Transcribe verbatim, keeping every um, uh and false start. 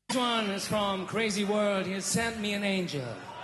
This one is from Crazy World. He sent me an angel.